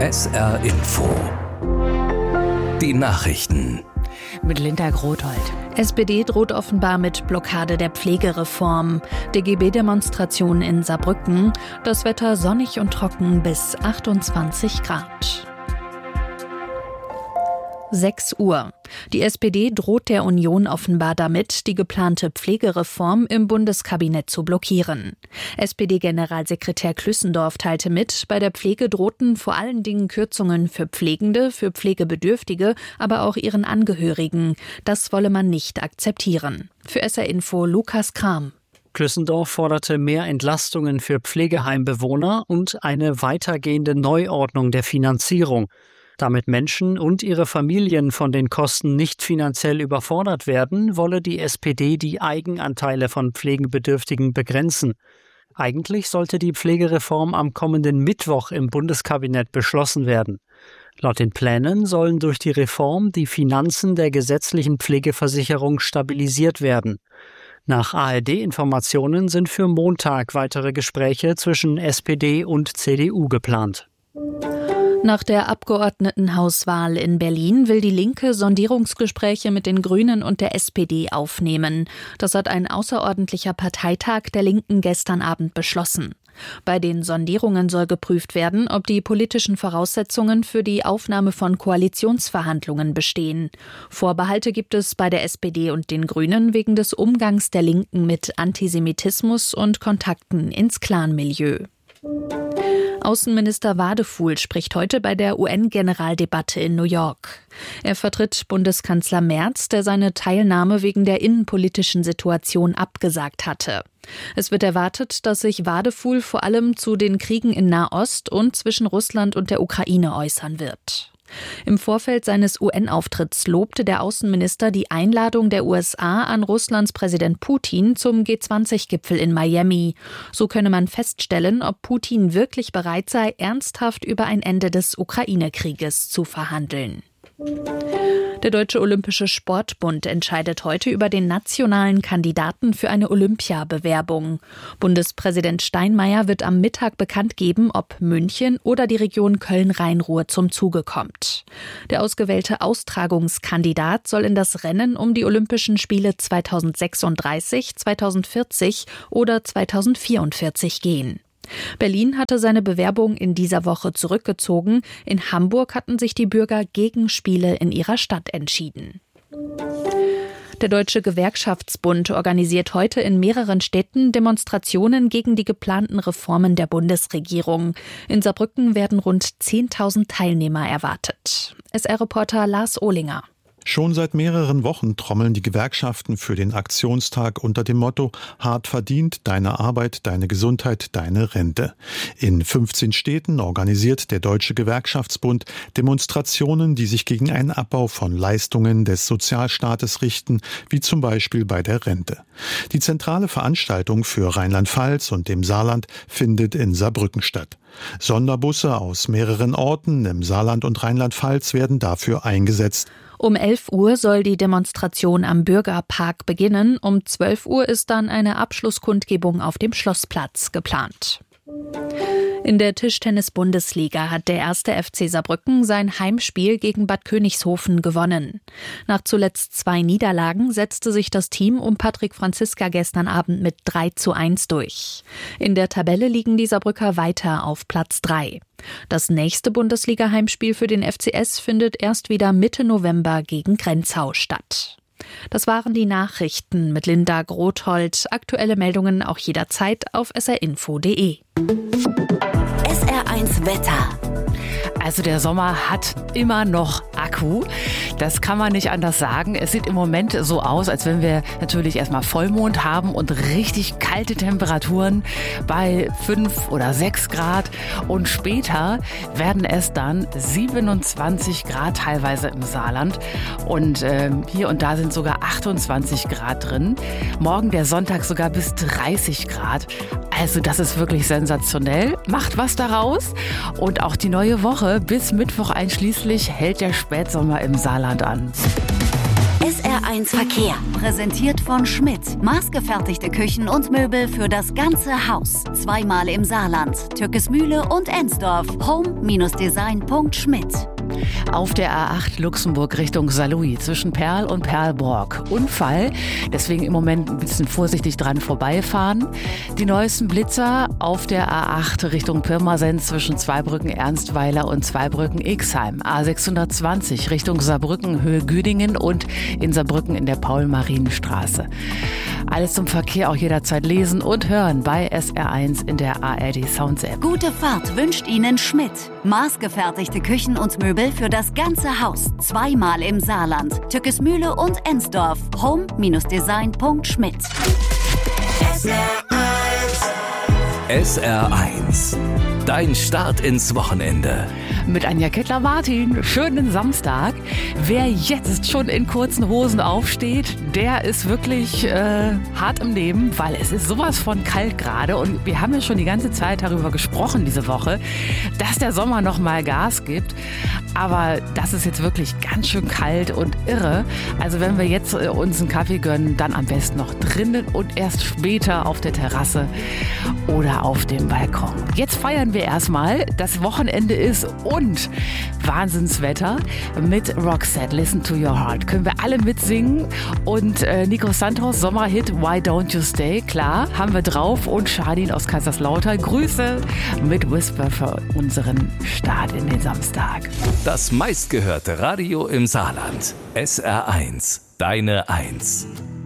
SR Info. Die Nachrichten. Mit Linda Grothold. SPD droht offenbar mit Blockade der Pflegereform. DGB-Demonstration in Saarbrücken. Das Wetter sonnig und trocken bis 28 Grad. 6 Uhr. Die SPD droht der Union offenbar damit, die geplante Pflegereform im Bundeskabinett zu blockieren. SPD-Generalsekretär Klüssendorf teilte mit, bei der Pflege drohten vor allen Dingen Kürzungen für Pflegende, für Pflegebedürftige, aber auch ihren Angehörigen. Das wolle man nicht akzeptieren. Für SR Info Lukas Kram. Klüssendorf forderte mehr Entlastungen für Pflegeheimbewohner und eine weitergehende Neuordnung der Finanzierung. Damit Menschen und ihre Familien von den Kosten nicht finanziell überfordert werden, wolle die SPD die Eigenanteile von Pflegebedürftigen begrenzen. Eigentlich sollte die Pflegereform am kommenden Mittwoch im Bundeskabinett beschlossen werden. Laut den Plänen sollen durch die Reform die Finanzen der gesetzlichen Pflegeversicherung stabilisiert werden. Nach ARD-Informationen sind für Montag weitere Gespräche zwischen SPD und CDU geplant. Nach der Abgeordnetenhauswahl in Berlin will die Linke Sondierungsgespräche mit den Grünen und der SPD aufnehmen. Das hat ein außerordentlicher Parteitag der Linken gestern Abend beschlossen. Bei den Sondierungen soll geprüft werden, ob die politischen Voraussetzungen für die Aufnahme von Koalitionsverhandlungen bestehen. Vorbehalte gibt es bei der SPD und den Grünen wegen des Umgangs der Linken mit Antisemitismus und Kontakten ins Clanmilieu. Außenminister Wadefuhl spricht heute bei der UN-Generaldebatte in New York. Er vertritt Bundeskanzler Merz, der seine Teilnahme wegen der innenpolitischen Situation abgesagt hatte. Es wird erwartet, dass sich Wadefuhl vor allem zu den Kriegen in Nahost und zwischen Russland und der Ukraine äußern wird. Im Vorfeld seines UN-Auftritts lobte der Außenminister die Einladung der USA an Russlands Präsident Putin zum G20-Gipfel in Miami. So könne man feststellen, ob Putin wirklich bereit sei, ernsthaft über ein Ende des Ukraine-Krieges zu verhandeln. Der Deutsche Olympische Sportbund entscheidet heute über den nationalen Kandidaten für eine Olympiabewerbung. Bundespräsident Steinmeier wird am Mittag bekannt geben, ob München oder die Region Köln-Rhein-Ruhr zum Zuge kommt. Der ausgewählte Austragungskandidat soll in das Rennen um die Olympischen Spiele 2036, 2040 oder 2044 gehen. Berlin hatte seine Bewerbung in dieser Woche zurückgezogen. In Hamburg hatten sich die Bürger gegen Spiele in ihrer Stadt entschieden. Der Deutsche Gewerkschaftsbund organisiert heute in mehreren Städten Demonstrationen gegen die geplanten Reformen der Bundesregierung. In Saarbrücken werden rund 10.000 Teilnehmer erwartet. SR-Reporter Lars Ohlinger. Schon seit mehreren Wochen trommeln die Gewerkschaften für den Aktionstag unter dem Motto „Hart verdient, deine Arbeit, deine Gesundheit, deine Rente“. In 15 Städten organisiert der Deutsche Gewerkschaftsbund Demonstrationen, die sich gegen einen Abbau von Leistungen des Sozialstaates richten, wie zum Beispiel bei der Rente. Die zentrale Veranstaltung für Rheinland-Pfalz und dem Saarland findet in Saarbrücken statt. Sonderbusse aus mehreren Orten im Saarland und Rheinland-Pfalz werden dafür eingesetzt. Um 11 Uhr soll die Demonstration am Bürgerpark beginnen. Um 12 Uhr ist dann eine Abschlusskundgebung auf dem Schlossplatz geplant. In der Tischtennis-Bundesliga hat der 1. FC Saarbrücken sein Heimspiel gegen Bad Königshofen gewonnen. Nach zuletzt 2 Niederlagen setzte sich das Team um Patrick Franziska gestern Abend mit 3:1 durch. In der Tabelle liegen die Saarbrücker weiter auf Platz 3. Das nächste Bundesliga-Heimspiel für den FCS findet erst wieder Mitte November gegen Grenzau statt. Das waren die Nachrichten mit Linda Grothold. Aktuelle Meldungen auch jederzeit auf srinfo.de. SR1 Wetter. Also der Sommer hat immer noch Akku. Das kann man nicht anders sagen. Es sieht im Moment so aus, als wenn wir natürlich erstmal Vollmond haben und richtig kalte Temperaturen bei 5 oder 6 Grad. Und später werden es dann 27 Grad teilweise im Saarland. Und hier und da sind sogar 28 Grad drin. Morgen der Sonntag sogar bis 30 Grad. Also das ist wirklich sensationell. Macht was daraus. Und auch die neue Woche bis Mittwoch einschließlich hält der Spätsommer im Saarland an. SR1 Verkehr, präsentiert von Schmidt. Maßgefertigte Küchen und Möbel für das ganze Haus. Zweimal im Saarland, Türkesmühle und Ensdorf. home-design.schmidt. Auf der A8 Luxemburg Richtung Saarlouis zwischen Perl und Perlborg. Unfall, deswegen im Moment ein bisschen vorsichtig dran vorbeifahren. Die neuesten Blitzer auf der A8 Richtung Pirmasens zwischen Zweibrücken Ernstweiler und Zweibrücken Ixheim. A620 Richtung Saarbrücken Höhe Güdingen und in Saarbrücken in der Paul-Marienstraße. Alles zum Verkehr auch jederzeit lesen und hören bei SR1 in der ARD Sounds App. Gute Fahrt wünscht Ihnen Schmidt. Maßgefertigte Küchen und Möbel für das ganze Haus. Zweimal im Saarland, Türkesmühle und Ensdorf. home-design.schmidt. SR1. Dein Start ins Wochenende. Mit Anja Kettler-Martin. Schönen Samstag. Wer jetzt schon in kurzen Hosen aufsteht, der ist wirklich hart im Leben, weil es ist sowas von kalt gerade. Und wir haben ja schon die ganze Zeit darüber gesprochen diese Woche, dass der Sommer noch mal Gas gibt. Aber das ist jetzt wirklich ganz schön kalt und irre. Also wenn wir jetzt uns einen Kaffee gönnen, dann am besten noch drinnen und erst später auf der Terrasse oder auf dem Balkon. Jetzt feiern wir erstmal, das Wochenende ist und Wahnsinnswetter mit Roxette, Listen to Your Heart. Können wir alle mitsingen und Nico Santos, Sommerhit Why Don't You Stay, klar, haben wir drauf und Shadin aus Kaiserslautern. Grüße mit Whisper für unseren Start in den Samstag. Das meistgehörte Radio im Saarland. SR1, deine 1.